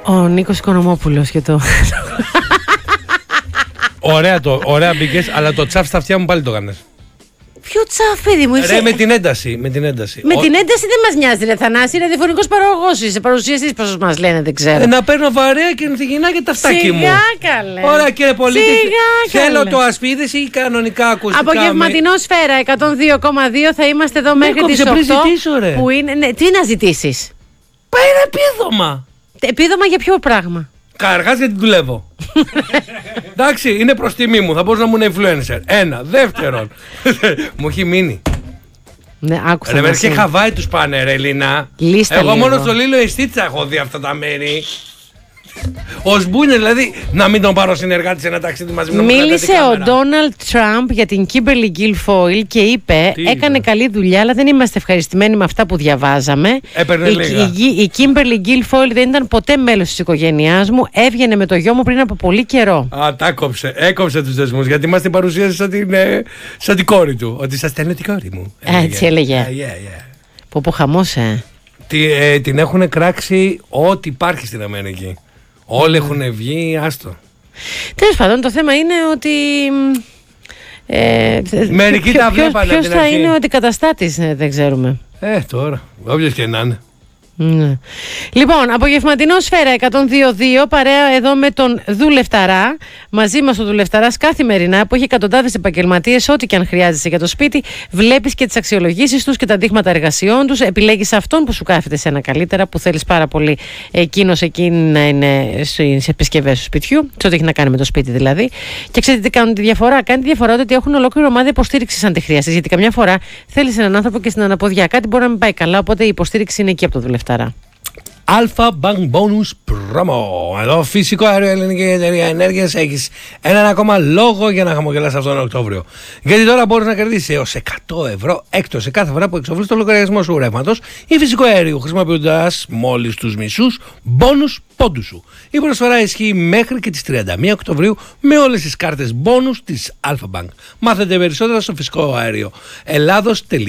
Ο Νίκος Οικονομόπουλος και το... Ωραία μπήκες, αλλά το τσαφ στα αυτιά μου πάλι το κάνες. Ποιο τσαφ, παιδί μου, είσαι... Ρε, με την ένταση. Με την ένταση δεν μας νοιάζει, ρε Θανάση, είναι ραδιοφωνικός παραγωγός, είσαι παρουσιαστής, πώς μας λένε, δεν ξέρω. Να παίρνω βαρέα και να τη γυρνάει τα αυτάκι μου. Σιγά καλέ. Ωραία κύριε πολίτη, θέλω καλέ. το ασπίδες ή κανονικά ακουστικά. Απογευματινό σφαίρα 102,2 θα είμαστε εδώ μέχρι τις 8. Που είναι, ναι, τι να ζητήσεις. Πάει ένα επίδομα. Επίδομα για ποιο πράγμα. Καταρχάς γιατί δουλεύω. Εντάξει, είναι προς τιμή μου, θα μπορούσα να ήμουν influencer. Ένα, δεύτερον. Μου έχει μείνει. Ναι, άκουσα. Ρε και Χαβάη τους πάνε ρε Ελίνα. Εγώ μόνο στο Λίλο Εστίτσα έχω δει αυτά τα μέρη. Ως μπούνε, δηλαδή, να μην τον πάρω συνεργάτη σε ένα ταξίδι μαζί μου. Μίλησε ο Ντόναλντ Τραμπ για την Κίμπερλι Γκίλφοιλ και είπε: έκανε καλή δουλειά, αλλά δεν είμαστε ευχαριστημένοι με αυτά που διαβάζαμε. Η Κίμπερλι Γκίλφοιλ δεν ήταν ποτέ μέλος της οικογένειάς μου. Έβγαινε με το γιο μου πριν από πολύ καιρό. Α, τα έκοψε. Έκοψε τους δεσμούς. Γιατί μας την παρουσίασε σαν την κόρη του. Ότι σας στέλνω την κόρη μου. Έτσι έλεγε. Πω χαμός, την έχουν κράξει ό,τι υπάρχει στην Αμερική. Όλοι έχουν βγει, άστο. Τέλος πάντων, το θέμα είναι ότι. Μερικοί τα βλέπανε. Ποιος θα είναι ο αντικαταστάτης, δεν ξέρουμε. Τώρα, όποιος και να είναι. Ναι. Λοιπόν, απογευματινό σφαίρα 102.2, παρέα εδώ με τον Δουλευταρά. Μαζί μας ο Δουλευταράς καθημερινά, που έχει εκατοντάδες επαγγελματίες, ό,τι και αν χρειάζεσαι για το σπίτι. Βλέπεις και τις αξιολογήσεις τους και τα δείγματα εργασιών τους. Επιλέγεις αυτόν που σου κάθεται σε ένα καλύτερα, που θέλεις πάρα πολύ εκείνος εκείνη να είναι στις επισκευές του σπιτιού, σε ό,τι έχει να κάνει με το σπίτι δηλαδή. Και ξέρετε τι κάνουν τη διαφορά. Κάνει τη διαφορά ότι έχουν ολόκληρη ομάδα υποστήριξης αν τη χρειάζεσαι. Γιατί καμιά φορά θέλεις έναν άνθρωπο και στην αναποδιά κάτι μπορεί να μην πάει καλά, οπότε η υποστήριξη είναι εκεί από το Δουλευταρά. Alpha Bank Bonus Promo. Εδώ φυσικό αέριο Ελληνική Εταιρεία Ενέργειας. Έχεις έναν ακόμα λόγο για να χαμογελάς αυτόν τον Οκτώβριο. Γιατί τώρα μπορείς να κερδίσεις έως 100 ευρώ έκτος κάθε φορά που εξοφλείς το λογαριασμό σου ρεύματος ή φυσικό αέριο, χρησιμοποιώντας μόλις τους μισούς bonus πόντους σου. Η προσφορά ισχύει μέχρι και τις 31 Οκτωβρίου με όλες τις κάρτες bonus της Alpha Bank. Μάθετε περισσότερα στο φυσικό αέριο Ελλάδος.